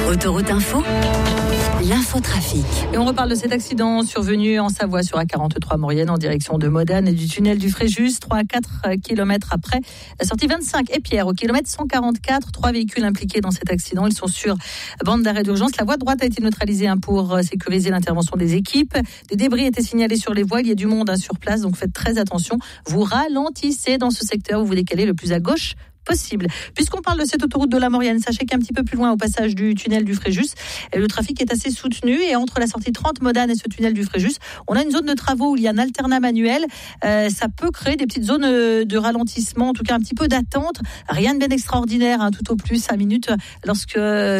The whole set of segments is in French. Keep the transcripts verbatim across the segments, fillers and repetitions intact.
Autoroute Info, l'infotrafic. Et on reparle de cet accident survenu en Savoie sur A quarante-trois Maurienne en direction de Modane et du tunnel du Fréjus, trois à quatre kilomètres après la sortie vingt-cinq et Pierre au kilomètre cent quarante-quatre. Trois véhicules impliqués dans cet accident. Ils sont sur bande d'arrêt d'urgence. La voie droite a été neutralisée hein, pour sécuriser l'intervention des équipes. Des débris étaient signalés sur les voies. Il y a du monde hein, sur place, donc faites très attention. Vous ralentissez dans ce secteur. Vous vous décalez le plus à gauche possible. Puisqu'on parle de cette autoroute de la Maurienne, sachez qu'un petit peu plus loin au passage du tunnel du Fréjus, le trafic est assez soutenu et entre la sortie trente Modane et ce tunnel du Fréjus, on a une zone de travaux où il y a un alternat manuel. Euh, ça peut créer des petites zones de ralentissement, en tout cas un petit peu d'attente. Rien de bien extraordinaire, hein, tout au plus cinq minutes lorsque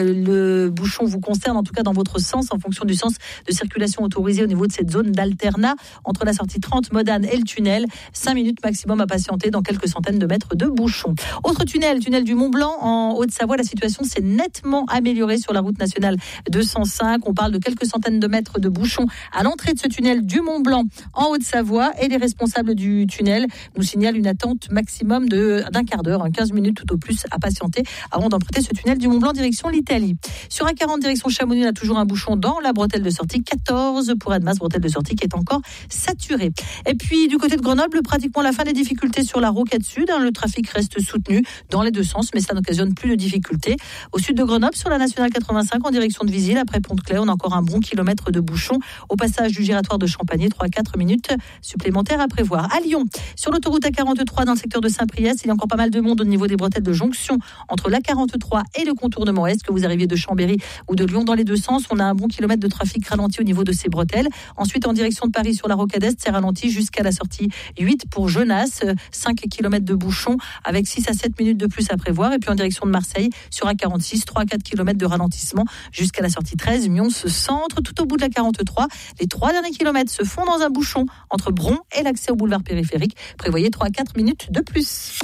le bouchon vous concerne, en tout cas dans votre sens, en fonction du sens de circulation autorisé au niveau de cette zone d'alternat entre la sortie trente Modane et le tunnel. cinq minutes maximum à patienter dans quelques centaines de mètres de bouchons. Autre tunnel, tunnel du Mont Blanc en Haute-Savoie, la situation s'est nettement améliorée sur la route nationale deux cent cinq. On parle de quelques centaines de mètres de bouchons à l'entrée de ce tunnel du Mont Blanc en Haute-Savoie et les responsables du tunnel nous signalent une attente maximum de, d'un quart d'heure, hein, quinze minutes tout au plus à patienter avant d'emprunter ce tunnel du Mont Blanc direction l'Italie. Sur A quarante direction Chamonix, on a toujours un bouchon dans la bretelle de sortie, quatorze pour Annemasse, bretelle de sortie qui est encore saturée. Et puis du côté de Grenoble, pratiquement la fin des difficultés sur la Rocade Sud, hein, le trafic reste soutenu dans les deux sens, mais ça n'occasionne plus de difficultés. Au sud de Grenoble, sur la nationale quatre-vingt-cinq, en direction de Visil, après Pont-de-Claix, on a encore un bon kilomètre de bouchon. Au passage du giratoire de Champagné, trois à quatre minutes supplémentaires à prévoir. À Lyon, sur l'autoroute A quarante-trois, dans le secteur de Saint-Priest, il y a encore pas mal de monde au niveau des bretelles de jonction entre l'A quarante-trois et le contournement Est, que vous arriviez de Chambéry ou de Lyon dans les deux sens. On a un bon kilomètre de trafic ralenti au niveau de ces bretelles. Ensuite, en direction de Paris, sur la Rocade Est, c'est ralenti jusqu'à la sortie huit pour Genasse, cinq kilomètres de bouchon avec six à sept minutes de plus à prévoir. Et puis en direction de Marseille, sur A quarante-six, trois à quatre kilomètres de ralentissement jusqu'à la sortie treize, Mions-Centre. Tout au bout de la quarante-trois, les trois derniers kilomètres se font dans un bouchon entre Bron et l'accès au boulevard périphérique. Prévoyez trois à quatre minutes de plus.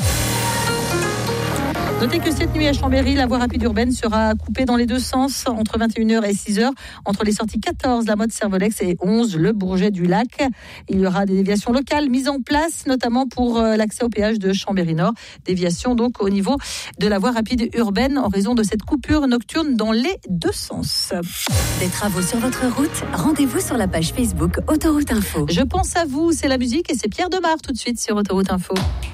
Notez que cette nuit à Chambéry, la voie rapide urbaine sera coupée dans les deux sens entre vingt et une heures et six heures, entre les sorties quatorze, la Motte-Servolex et onze, le Bourget du Lac. Il y aura des déviations locales mises en place, notamment pour l'accès au péage de Chambéry-Nord. Déviation donc au niveau de la voie rapide urbaine en raison de cette coupure nocturne dans les deux sens. Des travaux sur votre route, rendez-vous sur la page Facebook Autoroute Info. Je pense à vous, c'est la musique et c'est Pierre Demar tout de suite sur Autoroute Info.